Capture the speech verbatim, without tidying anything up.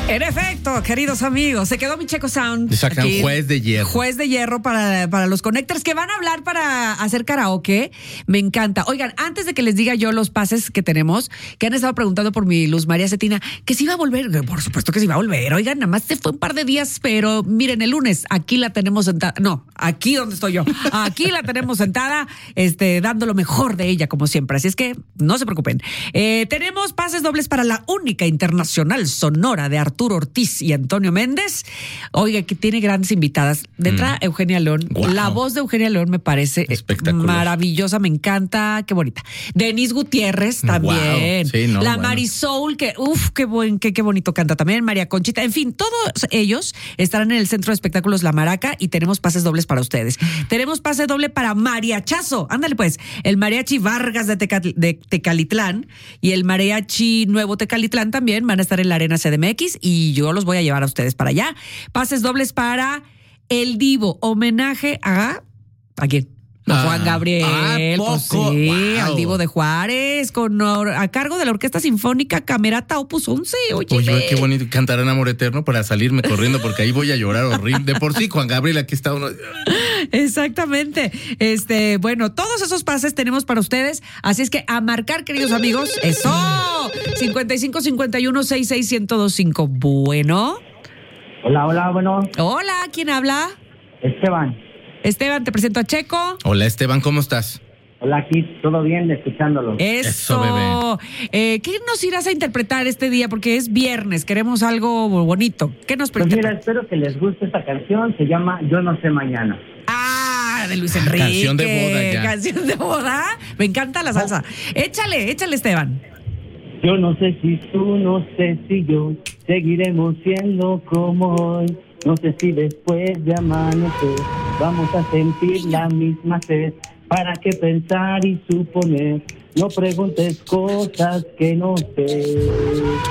En efecto, queridos amigos, se quedó mi Checo Sound. Sacan aquí, juez de hierro. Juez de hierro para, para los connectors que van a hablar para hacer karaoke. Me encanta. Oigan, antes de que les diga yo los pases que tenemos, que han estado preguntando por mi Luz María Cetina, que si iba a volver. Por supuesto que sí va a volver. Oigan, nada más se fue un par de días, pero miren, el lunes aquí la tenemos sentada. No, aquí donde estoy yo. Aquí la tenemos sentada, este, dando lo mejor de ella, como siempre. Así es que no se preocupen. Eh, tenemos pases dobles para la única internacional sonora de Arturo Ortiz y Antonio Méndez. Oiga, que tiene grandes invitadas. De entrada, mm. Eugenia León. Wow. La voz de Eugenia León me parece maravillosa, me encanta, qué bonita. Denise Gutiérrez también. Wow. Sí, no, la bueno. Marisoul, que uff, qué buen, qué, qué bonito canta también. María Conchita, en fin, todos ellos estarán en el Centro de Espectáculos La Maraca y tenemos pases dobles para ustedes. Tenemos pase doble para Mariachazo. Ándale pues, el Mariachi Vargas de, Teca, de Tecalitlán y el Mariachi Nuevo Tecalitlán también van a estar en la Arena C D M X y yo los voy a llevar a ustedes para allá. Pases dobles para El Divo, homenaje a... ¿A quién? A Juan Gabriel, ah, pues sí, wow. Al Divo de Juárez, con a cargo de la Orquesta Sinfónica Camerata Opus once. Oye, oye, qué bonito, cantarán Amor Eterno para salirme corriendo porque ahí voy a llorar horrible. De por sí, Juan Gabriel, aquí está uno. Exactamente. Este, bueno, todos esos pases tenemos para ustedes, así es que a marcar, queridos amigos. ¡Eso! cincuenta y cinco cincuenta y uno sesenta y seis ciento veinticinco. Bueno. Hola, hola, bueno. Hola, ¿quién habla? Esteban. Esteban, te presento a Checo. Hola, Esteban, ¿cómo estás? Hola, aquí, todo bien, escuchándolo. Eso, Eso bebé. Eh, ¿Qué nos irás a interpretar este día? Porque es viernes, queremos algo bonito. ¿Qué nos Pues mira, espero que les guste esta canción, se llama Yo no sé mañana. Ah, de Luis Enrique. Canción de boda ya. Canción de boda. Me encanta la salsa. Échale, échale, Esteban. Yo no sé si tú, no sé si yo seguiremos siendo como hoy. No sé si después de amanecer vamos a sentir la misma sed. ¿Para qué pensar y suponer? No preguntes cosas que no sé.